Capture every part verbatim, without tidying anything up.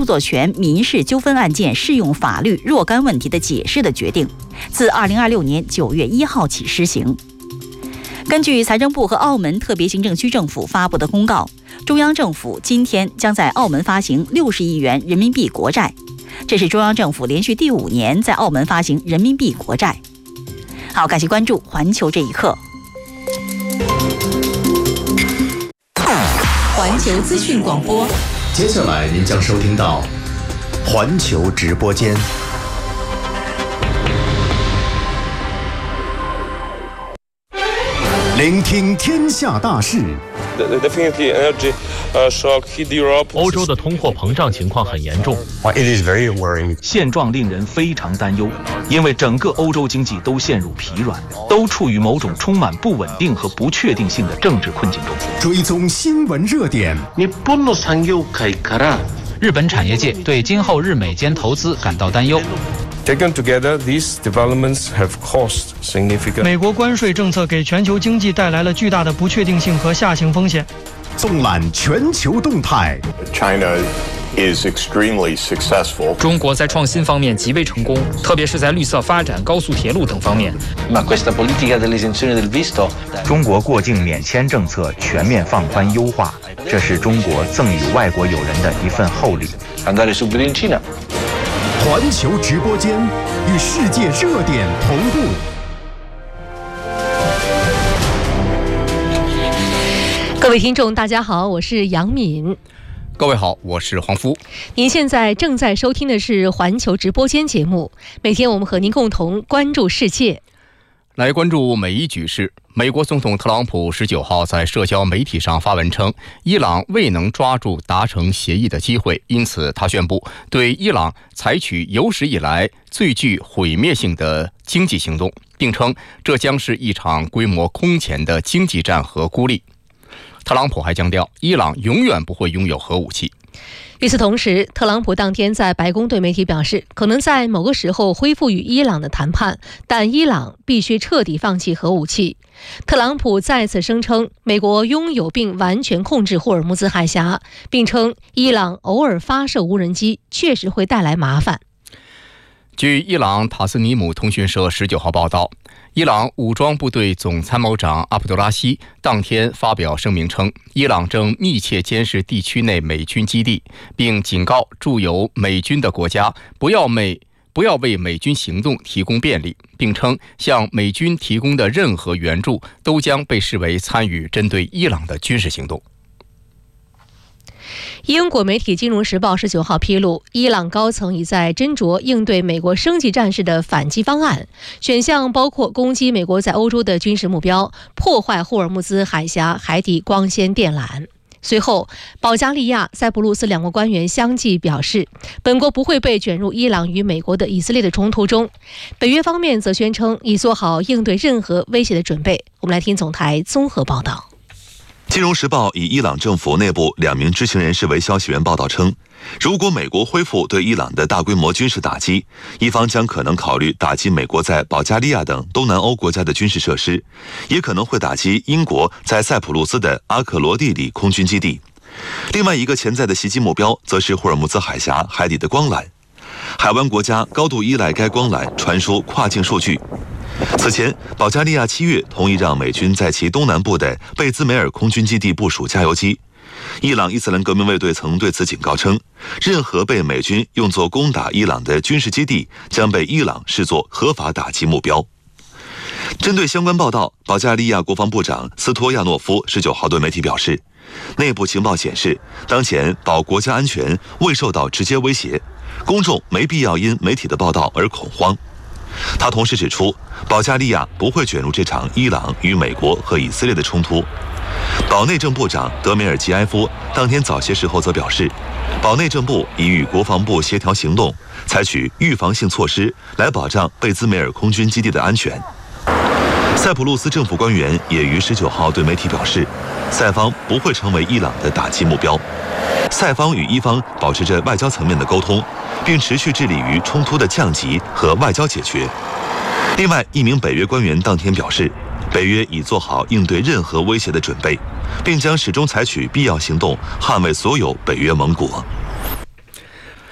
作权民事纠纷案件适用法律若干问题的解释的决定，自二零二六年九月一号起施行。根据财政部和澳门特别行政区政府发布的公告，中央政府今天将在澳门发行六十亿元人民币国债，这是中央政府连续第五年在澳门发行人民币国债。好，感谢关注环球这一刻。环球资讯广播， 接下来您将收听到环球直播间。聆听天下大事。 欧洲的通货膨胀情况很严重，现状令人非常担忧，因为整个欧洲经济都陷入疲软，都处于某种充满不稳定和不确定性的政治困境中。 追踪新闻热点。 日本产业界对今后日美间投资感到担忧。 Taken together, these developments have caused significant. 美国关税政策给全球经济带来了巨大的不确定性和下行风险。 纵览全球动态。 China is extremely successful. 中国在创新方面极为成功，特别是在绿色发展、高速铁路等方面。 中国过境免签政策全面放宽优化，这是中国赠予外国友人的一份厚礼。 环球直播间与世界热点同步。 各位听众大家好，我是杨敏。 各位好，我是黄夫。 您现在正在收听的是环球直播间节目，每天我们和您共同关注世界。 来关注每一局势。美国总统特朗普十九号在社交媒体上发文称，伊朗未能抓住达成协议的机会，因此他宣布对伊朗采取有史以来最具毁灭性的经济行动，并称这将是一场规模空前的经济战和孤立。特朗普还强调，伊朗永远不会拥有核武器。 与此同时，特朗普当天在白宫对媒体表示，可能在某个时候恢复与伊朗的谈判，但伊朗必须彻底放弃核武器。特朗普再次声称，美国拥有并完全控制霍尔木兹海峡，并称伊朗偶尔发射无人机确实会带来麻烦。 据伊朗塔斯尼姆通讯社十九号报道，伊朗武装部队总参谋长阿卜杜拉希当天发表声明称，伊朗正密切监视地区内美军基地，并警告驻有美军的国家不要美不要为美军行动提供便利，并称向美军提供的任何援助都将被视为参与针对伊朗的军事行动。 英国媒体《金融时报》十九号披露，伊朗高层已在斟酌应对美国升级战士的反击方案，选项包括攻击美国在欧洲的军事目标，破坏霍尔木兹海峡海底光纤电缆。随后，保加利亚、塞浦路斯两国官员相继表示，本国不会被卷入伊朗与美国的以色列的冲突中。北约方面则宣称已做好应对任何威胁的准备。我们来听总台综合报道。 金融时报以伊朗政府内部两名知情人士为消息源报道称，如果美国恢复对伊朗的大规模军事打击，伊方将可能考虑打击美国在保加利亚等东南欧国家的军事设施，也可能会打击英国在塞浦路斯的阿克罗蒂里空军基地。另外一个潜在的袭击目标则是霍尔木兹海峡海底的光缆，海湾国家高度依赖该光缆传输跨境数据。此前，保加利亚七月同意让美军在其东南部的贝兹梅尔空军基地部署加油机。伊朗伊斯兰革命卫队曾对此警告称，任何被美军用作攻打伊朗的军事基地将被伊朗视作合法打击目标。针对相关报道，保加利亚国防部长斯托亚诺夫十九号对媒体表示，内部情报显示，当前保国家安全未受到直接威胁，公众没必要因媒体的报道而恐慌。他同时指出，保加利亚不会卷入这场伊朗与美国和以色列的冲突。保内政部长德梅尔吉埃夫当天早些时候则表示，保内政部已与国防部协调行动，采取预防性措施来保障贝兹梅尔空军基地的安全。塞浦路斯政府官员也于十九号对媒体表示，塞方不会成为伊朗的打击目标。塞方与伊方保持着外交层面的沟通，并持续致力于冲突的降级和外交解决。另外，一名北约官员当天表示，北约已做好应对任何威胁的准备，并将始终采取必要行动捍卫所有北约盟国。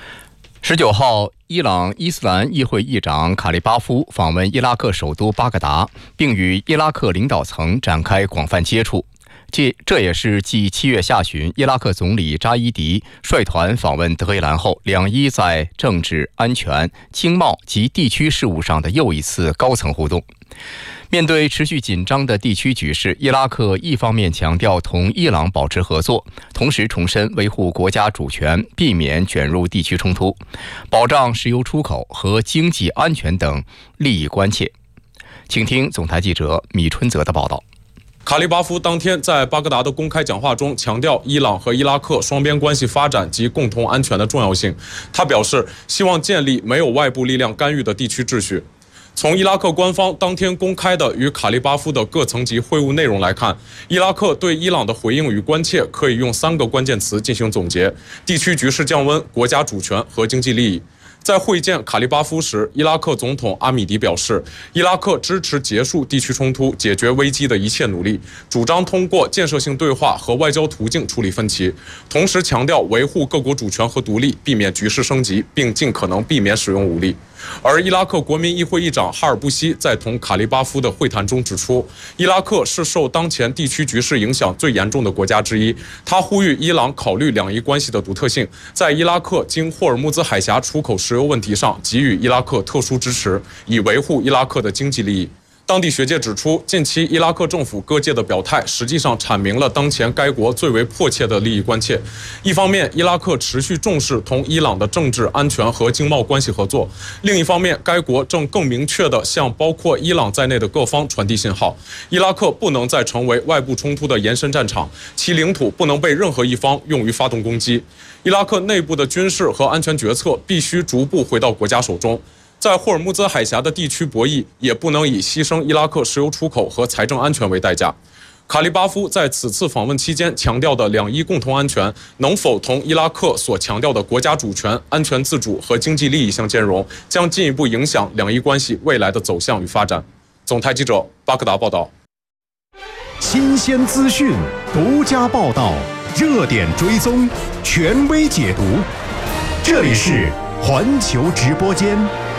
十九号，伊朗伊斯兰议会议长卡利巴夫访问伊拉克首都巴格达，并与伊拉克领导层展开广泛接触。这这也是继七月下旬伊拉克总理扎伊迪率团访问德黑兰后，两伊在政治、安全、经贸及地区事务上的又一次高层互动。面对持续紧张的地区局势，伊拉克一方面强调同伊朗保持合作，同时重申维护国家主权，避免卷入地区冲突，保障石油出口和经济安全等利益关切。请听总台记者米春泽的报道。 卡利巴夫当天在巴格达的公开讲话中强调伊朗和伊拉克双边关系发展及共同安全的重要性。他表示，希望建立没有外部力量干预的地区秩序。从伊拉克官方当天公开的与卡利巴夫的各层级会晤内容来看，伊拉克对伊朗的回应与关切可以用三个关键词进行总结：地区局势降温、国家主权和经济利益。在会见卡利巴夫时，伊拉克总统阿米迪表示，伊拉克支持结束地区冲突、解决危机的一切努力，主张通过建设性对话和外交途径处理分歧，同时强调维护各国主权和独立，避免局势升级，并尽可能避免使用武力。而伊拉克国民议会议长哈尔布希在同卡利巴夫的会谈中指出，伊拉克是受当前地区局势影响最严重的国家之一。他呼吁伊朗考虑两伊关系的独特性，在伊拉克经霍尔木兹海峡出口石油问题上给予伊拉克特殊支持，以维护伊拉克的经济利益。当地学界指出，近期伊拉克政府各界的表态实际上阐明了当前该国最为迫切的利益关切。一方面，伊拉克持续重视同伊朗的政治、安全和经贸关系合作；另一方面，该国正更明确地向包括伊朗在内的各方传递信号：伊拉克不能再成为外部冲突的延伸战场，其领土不能被任何一方用于发动攻击。伊拉克内部的军事和安全决策必须逐步回到国家手中。在霍尔木兹海峡的地区博弈也不能以牺牲伊拉克石油出口和财政安全为代价。卡利巴夫在此次访问期间强调的两伊共同安全，能否同伊拉克所强调的国家主权、安全自主和经济利益相兼容，将进一步影响两伊关系未来的走向与发展。总台记者巴格达报道。 新鲜资讯，独家报道，热点追踪，权威解读。这里是环球直播间。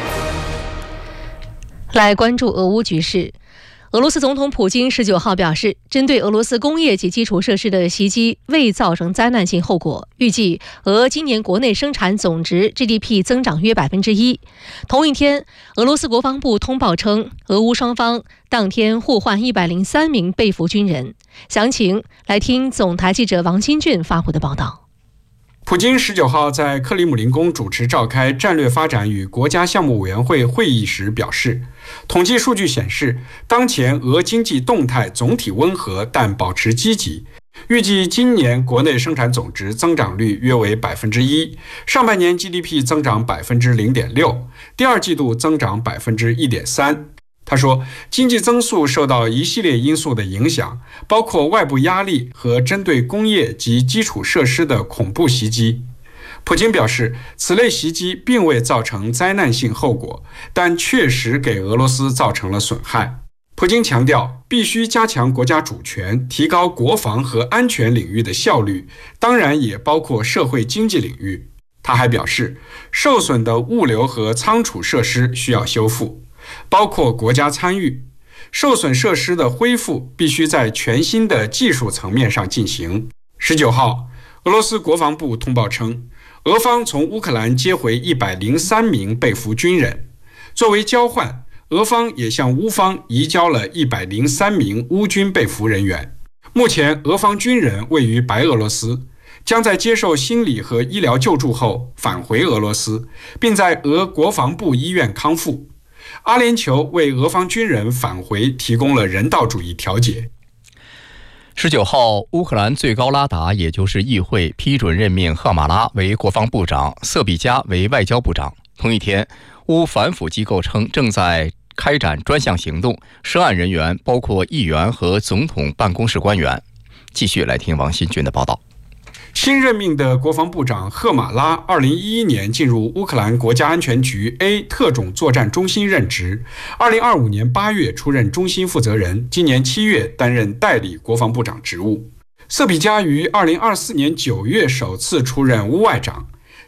来关注俄乌局势。俄罗斯总统普京十九号表示，针对俄罗斯工业及基础设施的袭击未造成灾难性后果，预计俄今年国内生产总值 G D P 增长约百分之一。同一天，俄罗斯国防部通报称，俄乌双方当天互换一百零三名被俘军人。详情来听总台记者王新俊发回的报道。 普京十九号在克里姆林宫主持召开战略发展与国家项目委员会会议时表示，统计数据显示，当前俄经济动态总体温和，但保持积极。预计今年国内生产总值增长率约为百分之一，上半年 G D P 增长百分之零点六，第二季度增长百分之一点三。他说，经济增速受到一系列因素的影响，包括外部压力和针对工业及基础设施的恐怖袭击。普京表示，此类袭击并未造成灾难性后果，但确实给俄罗斯造成了损害。普京强调，必须加强国家主权，提高国防和安全领域的效率，当然也包括社会经济领域。他还表示，受损的物流和仓储设施需要修复，包括国家参与。受损设施的恢复必须在全新的技术层面上进行。十九号，俄罗斯国防部通报称，俄方从乌克兰接回一百零三名被俘军人，作为交换，俄方也向乌方移交了一百零三名乌军被俘人员。目前，俄方军人位于白俄罗斯，将在接受心理和医疗救助后返回俄罗斯，并在俄国防部医院康复。阿联酋为俄方军人返回提供了人道主义调解。 十九号，乌克兰最高拉达，也就是议会批准任命赫马拉为国防部长，瑟比加为外交部长。同一天，乌反腐机构称正在开展专项行动，涉案人员包括议员和总统办公室官员。继续来听王新军的报道。 新任命的国防部长赫马拉二零一一年进入乌克兰国家安全局 A 特种作战中心任职，二零二五年八月出任中心负责人，今年七月担任代理国防部长职务。瑟比加于二零二四年九月首次出任乌外长，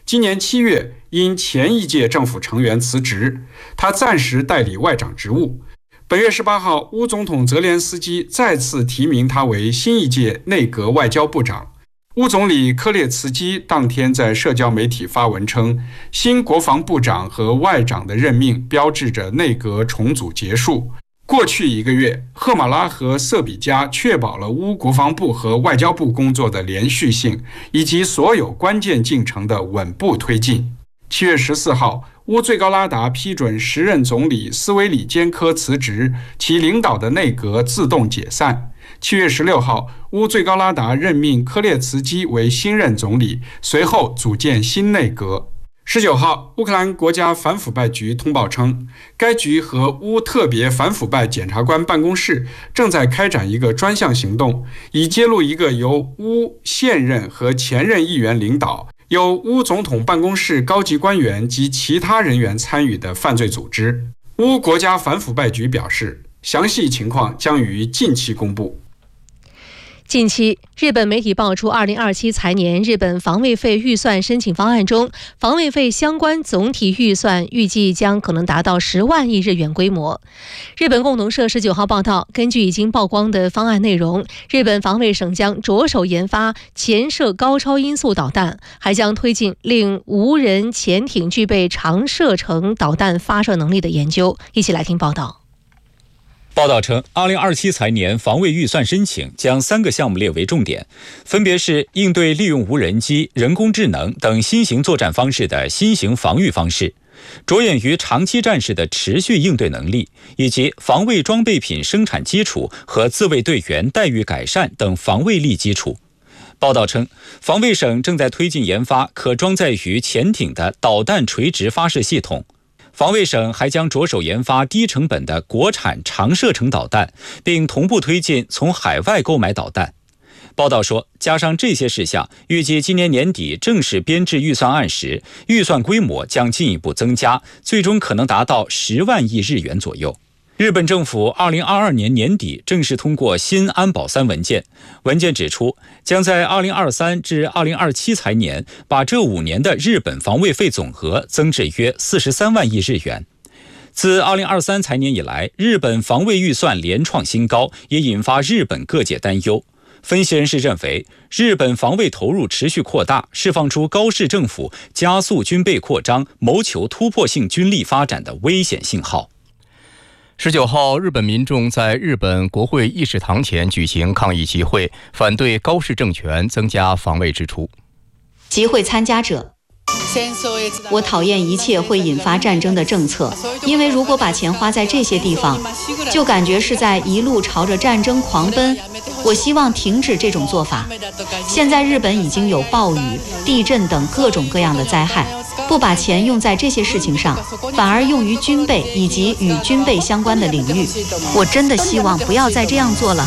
今年七月因前一届政府成员辞职，他暂时代理外长职务。本月十八号，乌总统泽连斯基再次提名他为新一届内阁外交部长。乌总理科列茨基当天在社交媒体发文称，新国防部长和外长的任命标志着内阁重组结束。过去一个月，赫马拉和瑟比加确保了乌国防部和外交部工作的连续性，以及所有关键进程的稳步推进。七月十四号，乌最高拉达批准时任总理斯维里坚科辞职，其领导的内阁自动解散。七月十六号，乌最高拉达任命科列茨基为新任总理，随后组建新内阁。十九号，乌克兰国家反腐败局通报称，该局和乌特别反腐败检察官办公室正在开展一个专项行动，以揭露一个由乌现任和前任议员领导，由乌总统办公室高级官员及其他人员参与的犯罪组织。乌国家反腐败局表示，详细情况将于近期公布。 近期，日本媒体爆出二零二七财年日本防卫费预算申请方案中，防卫费相关总体预算预计将可能达到十万亿日元规模。日本共同社十九号报道，根据已经曝光的方案内容，日本防卫省将着手研发潜射高超音速导弹，还将推进令无人潜艇具备长射程导弹发射能力的研究。一起来听报道。 报道称，二零二七财年防卫预算申请将三个项目列为重点，分别是应对利用无人机、人工智能等新型作战方式的新型防御方式，着眼于长期战事的持续应对能力，以及防卫装备品生产基础和自卫队员待遇改善等防卫力基础。报道称，防卫省正在推进研发可装载于潜艇的导弹垂直发射系统。防卫省还将着手研发低成本的国产长射程导弹，并同步推进从海外购买导弹。报道说，加上这些事项，预计今年年底正式编制预算案时，预算规模将进一步增加，最终可能达到十万亿日元左右。日本政府二零二二年年底正式通过新安保三文件，文件指出，将在二零二三至二零二七财年把这五年的日本防卫费总额增至约四十三万亿日元。自二零二三财年以来，日本防卫预算连创新高，也引发日本各界担忧。分析人士认为，日本防卫投入持续扩大，释放出高市政府加速军备扩张、谋求突破性军力发展的危险信号。 十九号，日本民众在日本国会议事堂前举行抗议集会，反对高市政权增加防卫支出。 集会参加者：我讨厌一切会引发战争的政策，因为如果把钱花在这些地方，就感觉是在一路朝着战争狂奔。我希望停止这种做法。现在日本已经有暴雨、地震等各种各样的灾害，不把钱用在这些事情上，反而用于军备以及与军备相关的领域。我真的希望不要再这样做了。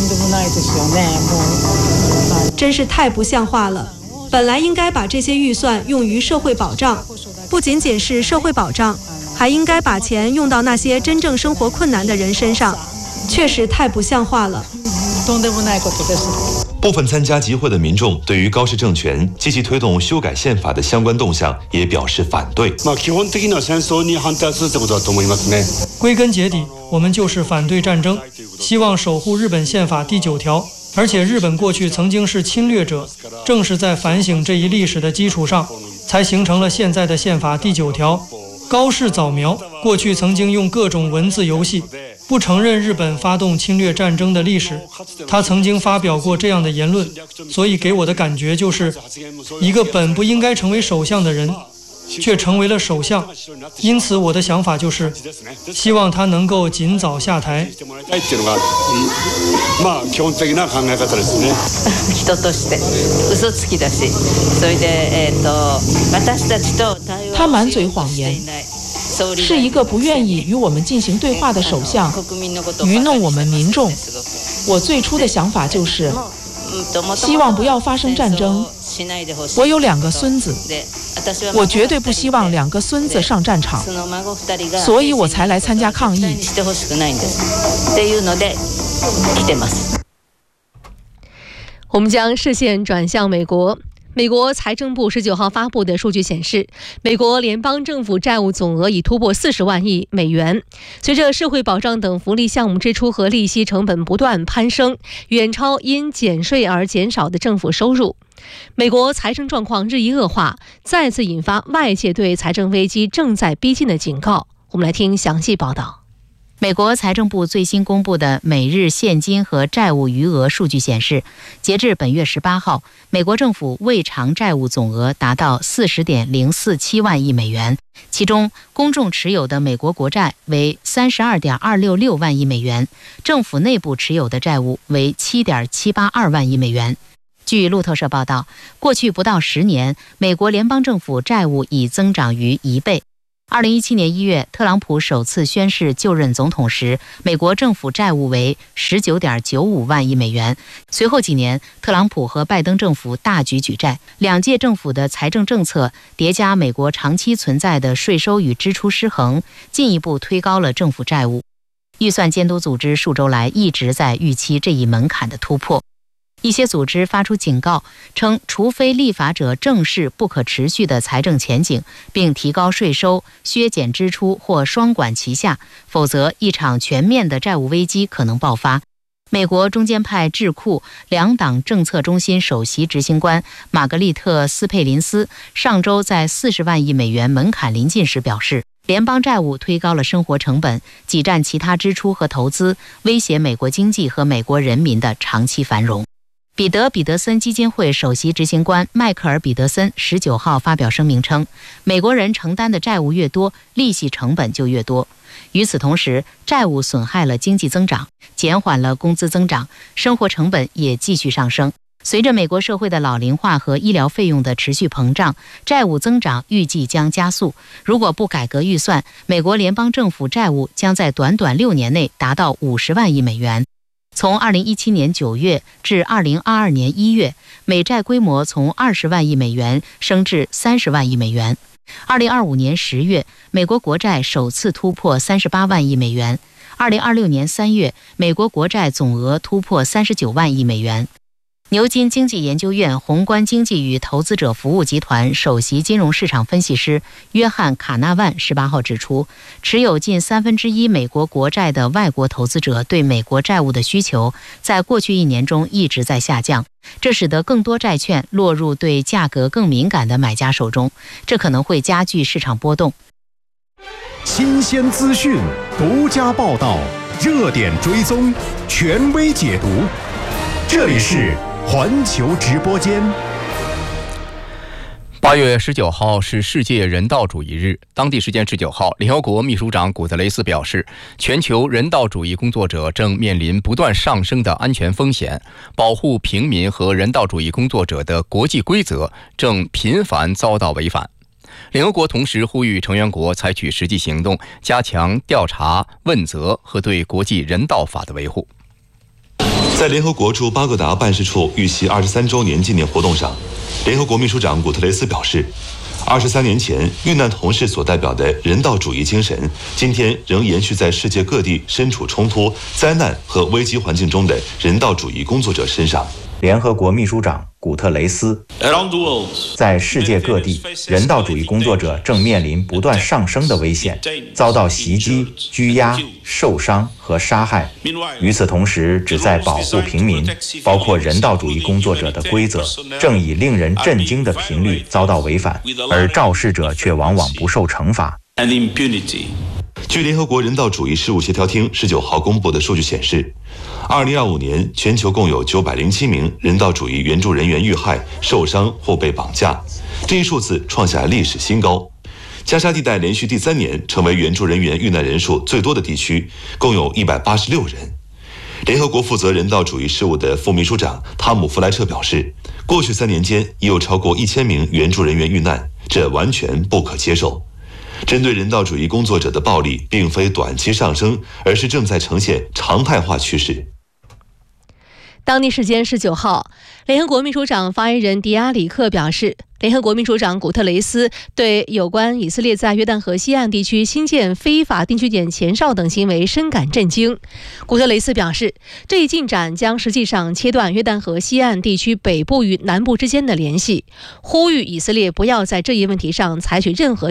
真是太不像话了。本来应该把这些预算用于社会保障，不仅仅是社会保障，还应该把钱用到那些真正生活困难的人身上，确实太不像话了。 部分参加集会的民众对于高市政权积极推动修改宪法的相关动向也表示反对。 归根结底，我们就是反对战争，希望守护日本宪法第九条。而且日本过去曾经是侵略者，正是在反省这一历史的基础上，才形成了现在的宪法第九条。高市早苗过去曾经用各种文字游戏不承认日本发动侵略战争的历史，他曾经发表过这样的言论，所以给我的感觉就是一个本不应该成为首相的人却成为了首相，因此我的想法就是希望他能够尽早下台。 他满嘴谎言，是一个不愿意与我们进行对话的首相，愚弄我们民众。我最初的想法就是希望不要发生战争。我有两个孙子，我绝对不希望两个孙子上战场，所以我才来参加抗议。 我们将视线转向美国。 美国财政部十九号发布的数据显示，美国联邦政府债务总额已突破四十万亿美元。随着社会保障等福利项目支出和利息成本不断攀升，远超因减税而减少的政府收入，美国财政状况日益恶化，再次引发外界对财政危机正在逼近的警告。我们来听详细报道。 美国财政部最新公布的每日现金和债务余额数据显示，截至本月十八号，美国政府未偿债务总额达到四十点零四七万亿美元，其中公众持有的美国国债为三十二点二六六万亿美元，政府内部持有的债务为七点七八二万亿美元。据路透社报道，过去不到十年，美国联邦政府债务已增长逾一倍。二零一七年一月，特朗普首次宣誓就任总统时，美国政府债务为十九点九五万亿美元。随后几年，特朗普和拜登政府大举举债，两届政府的财政政策叠加美国长期存在的税收与支出失衡，进一步推高了政府债务。预算监督组织数周来一直在预期这一门槛的突破。一些组织发出警告，称除非立法者正视不可持续的财政前景，并提高税收、削减支出或双管齐下，否则一场全面的债务危机可能爆发。美国中间派智库两党政策中心首席执行官玛格丽特·斯佩林斯上周在四十万亿美元门槛临近时表示，联邦债务推高了生活成本，挤占其他支出和投资，威胁美国经济和美国人民的长期繁荣。彼得·彼得森基金会首席执行官迈克尔·彼得森十九号发表声明称，美国人承担的债务越多，利息成本就越多。与此同时，债务损害了经济增长，减缓了工资增长，生活成本也继续上升。随着美国社会的老龄化和医疗费用的持续膨胀，债务增长预计将加速。如果不改革预算，美国联邦政府债务将在短短六年内达到五十万亿美元。从二零一七年九月至二零二二年一月，美债规模从二十万亿美元升至三十万亿美元。二零二五年十月，美国国债首次突破三十八万亿美元。二零二六年三月，美国国债总额突破三十九万亿美元。牛津经济研究院宏观经济与投资者服务集团首席金融市场分析师约翰·卡纳万十八号指出，持有近三分之一美国国债的外国投资者对美国债务的需求在过去一年中一直在下降，这使得更多债券落入对价格更敏感的买家手中，这可能会加剧市场波动。 新鲜资讯，独家报道，热点追踪，权威解读，这里是环球直播间。 八月十九号是世界人道主义日，当地时间十九号，联合国秘书长古特雷斯表示，全球人道主义工作者正面临不断上升的安全风险，保护平民和人道主义工作者的国际规则正频繁遭到违反。联合国同时呼吁成员国采取实际行动，加强调查、问责和对国际人道法的维护。 在联合国驻巴格达办事处遇袭二十三周年纪念活动上，联合国秘书长古特雷斯表示，二十三年前遇难同事所代表的人道主义精神，今天仍延续在世界各地身处冲突、灾难和危机环境中的人道主义工作者身上。 联合国秘书长古特雷斯在世界各地，人道主义工作者正面临不断上升的危险，遭到袭击、拘押、受伤和杀害。与此同时，旨在保护平民，包括人道主义工作者的规则，正以令人震惊的频率遭到违反，而肇事者却往往不受惩罚。 据联合国人道主义事务协调厅十九号公布的数据显示，二零二五年全球共有九百零七名人道主义援助人员遇害、受伤或被绑架，这一数字创下历史新高。加沙地带连续第三年成为援助人员遇难人数最多的地区，共有一百八十六人。联合国负责人道主义事务的副秘书长汤姆·弗莱彻表示，过去三年间已有超过一千名援助人员遇难，这完全不可接受。针对人道主义工作者的暴力并非短期上升，而是正在呈现常态化趋势。 当地时间十九号，联合国秘书长发言人迪亚里克表示， 联合国秘书长古特雷斯对有关以色列在约旦河西岸地区新建非法定居点前哨等行为深感震惊。古特雷斯表示，这一进展将实际上切断约旦河西岸地区北部与南部之间的联系，呼吁以色列不要在这一问题上采取任何